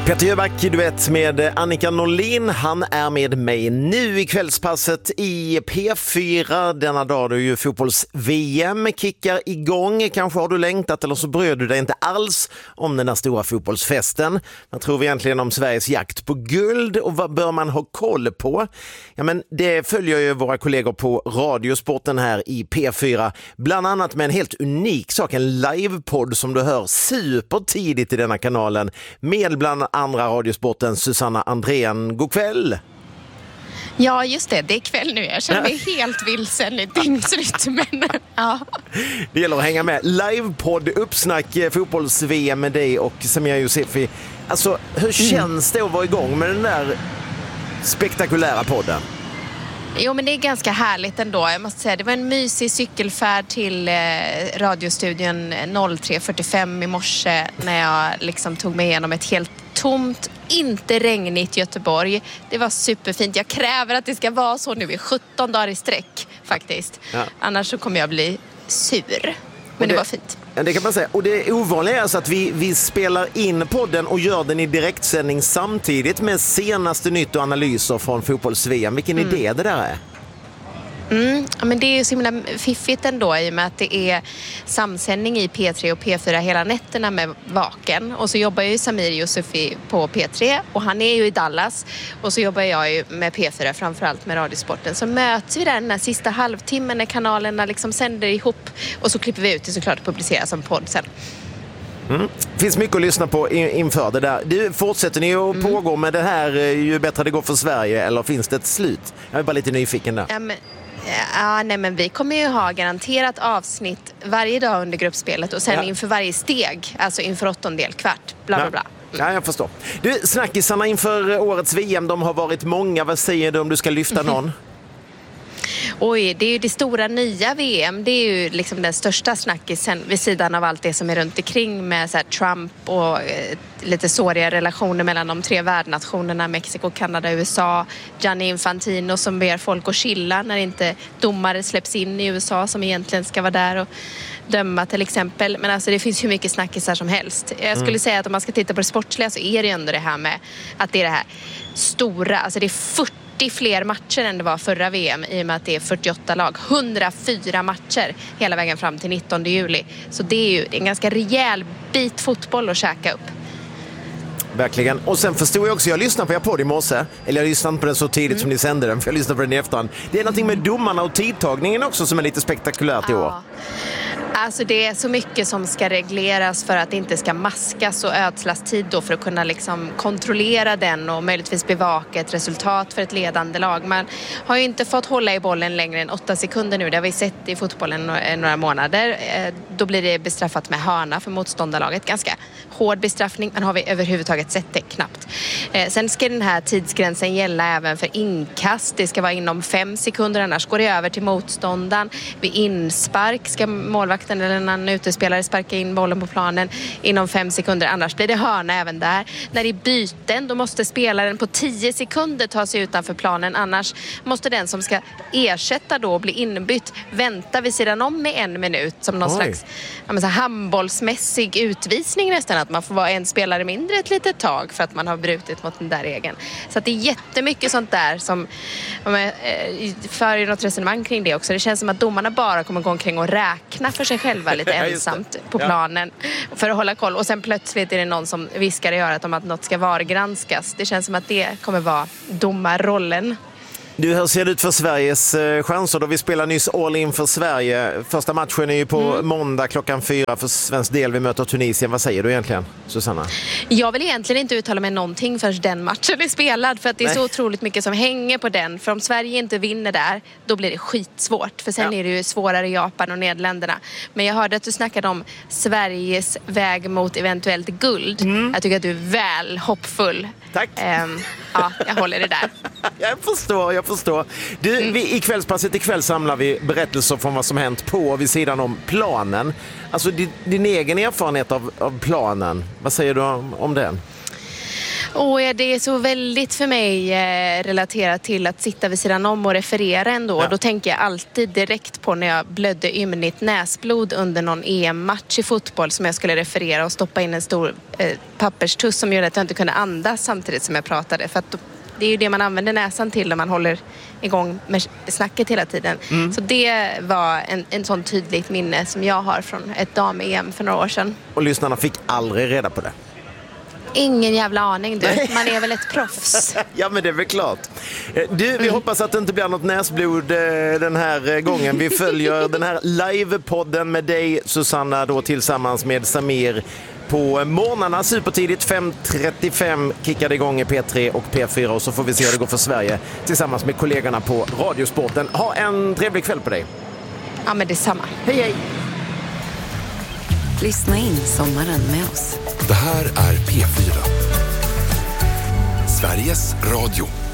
Peter Jöback, duett med Annika Norlin. Han är med mig nu i kvällspasset i P4 denna dag då ju fotbolls-VM kickar igång. Kanske har du längtat eller så bröd du dig inte alls om den här stora fotbollsfesten. Vad tror vi egentligen om Sveriges jakt på guld och vad bör man ha koll på? Ja, men det följer ju våra kollegor på Radiosporten här i P4. Bland annat med en helt unik sak, en livepodd som du hör supertidigt i denna kanalen med bland andra Radiosporten Susanna Andrén. God kväll! Ja, just det. Det är kväll nu. Jag känner mig helt vilsen i dygnsrytmen. Ja. Det gäller att hänga med. Livepodd, uppsnack, fotbolls-VM med dig och Samia Youssefi. Alltså, hur känns det att vara igång med den där spektakulära podden? Jo, men det är ganska härligt ändå. Jag måste säga, det var en mysig cykelfärd till radiostudion 03:45 i morse när jag liksom tog mig igenom ett helt tomt, inte regnigt Göteborg. Det var superfint. Jag kräver att det ska vara så nu i 17 dagar i sträck faktiskt. Ja. Annars så kommer jag bli sur. Men det var fint. Det kan man säga. Och det ovanliga är alltså att vi spelar in podden och gör den i direktsändning samtidigt med senaste nytt och analyser från fotbolls-VM. Vilken idé det där är? Ja, men det är ju så himla fiffigt ändå i och med att det är samsändning i P3 och P4 hela nätterna med Vaken. Och så jobbar ju Samir Youssefi på P3 och han är ju i Dallas. Och så jobbar jag ju med P4 framförallt med Radiosporten. Så möts vi där den här sista halvtimmen när kanalerna liksom sänder ihop och så klipper vi ut det såklart och publicerar som podd sen. Finns mycket att lyssna på inför det där. Du, fortsätter ni att pågå med det här ju bättre det går för Sverige eller finns det ett slut? Jag är bara lite nyfiken där. Nej, men vi kommer ju ha garanterat avsnitt varje dag under gruppspelet och sen inför varje steg, alltså inför 8:e, kvart, bla bla bla. Ja, jag förstår. Du, snackisarna inför årets VM, de har varit många. Vad säger du om du ska lyfta någon? Oj, det är ju det stora nya VM. Det är ju liksom den största snackisen vid sidan av allt det som är runt omkring med så här Trump och lite såriga relationer mellan de tre värdnationerna Mexiko, Kanada och USA. Gianni Infantino som ber folk att chilla när inte domare släpps in i USA som egentligen ska vara där och döma till exempel. Men alltså det finns ju mycket snackisar som helst. Jag skulle säga att om man ska titta på det sportsliga så är det ändå det här med att det är det här stora, alltså det är 40 fler matcher än det var förra VM i och med att det är 48 lag. 104 matcher hela vägen fram till 19 juli. Så det är ju en ganska rejäl bit fotboll att käka upp. Verkligen. Och sen förstod jag också, jag lyssnade på er podd i morse. Eller jag lyssnade på den så tidigt som ni sände den, för jag lyssnade på den i efterhand. Det är någonting med domarna och tidtagningen också som är lite spektakulärt i år. Alltså det är så mycket som ska regleras för att det inte ska maskas och ödslas tid då för att kunna liksom kontrollera den och möjligtvis bevaka ett resultat för ett ledande lag. Man har ju inte fått hålla i bollen längre än 8 sekunder nu. Det har vi sett i fotbollen några månader. Då blir det bestraffat med hörna för motståndarlaget. Ganska hård bestraffning, men har vi överhuvudtaget sett det knappt. Sen ska den här tidsgränsen gälla även för inkast. Det ska vara inom 5 sekunder, annars går det över till motståndaren. Vid inspark ska målvakten eller en annan utespelare sparka in bollen på planen inom 5 sekunder, annars blir det hörna även där. När det är byten, då måste spelaren på 10 sekunder ta sig utanför planen, annars måste den som ska ersätta då bli inbytt vänta vid sidan om med 1 minut som någon slags handbollsmässig utvisning nästan, att man får vara en spelare mindre ett litet tag för att man har brutit mot den där regeln. Så att det är jättemycket sånt där som för ju något resonemang kring det också. Det känns som att domarna bara kommer gå omkring och räkna för sig själva lite ensamt på planen för att hålla koll. Och sen plötsligt är det någon som viskar i örat om att något ska VAR-granskas. Det känns som att det kommer vara domarrollen. Du, hur ser det ut för Sveriges chanser då? Vi spelar nyss All In för Sverige. Första matchen är ju på måndag 4:00 för svensk del. Vi möter Tunisien. Vad säger du egentligen, Susanna? Jag vill egentligen inte uttala mig någonting förrän den matchen är spelad. För att det är så otroligt mycket som hänger på den. För om Sverige inte vinner där, då blir det skitsvårt. För sen är det ju svårare i Japan och Nederländerna. Men jag hörde att du snackade om Sveriges väg mot eventuellt guld. Jag tycker att du är väl hoppfull. Tack. Ja, jag håller det där. Jag förstår. Du, i kvällspasset ikväll samlar vi berättelser från vad som hänt på och vid sidan om planen. Alltså din egen erfarenhet av planen, vad säger du om den? Det är så väldigt för mig relaterat till att sitta vid sidan om och referera ändå. Ja. Då tänker jag alltid direkt på när jag blödde ymnigt näsblod under någon EM-match i fotboll som jag skulle referera och stoppa in en stor papperstuss som gjorde att jag inte kunde andas samtidigt som jag pratade. För att det är ju det man använder näsan till när man håller igång med snacket hela tiden. Så det var en sån tydligt minne som jag har från ett dam-EM för några år sedan. Och lyssnarna fick aldrig reda på det? Ingen jävla aning du. Man är väl ett proffs. Ja, men det är väl klart. Du, vi hoppas att det inte blir något näsblod den här gången. Vi följer den här livepodden med dig, Susanna, då tillsammans med Samir på morgnarna supertidigt 5.35 kickade igång i P3 och P4 och så får vi se hur det går för Sverige tillsammans med kollegorna på Radiosporten. Ha en trevlig kväll på dig. Ja, men detsamma. Hej, hej. Lyssna in sommaren med oss. Det här är P4. Sveriges Radio.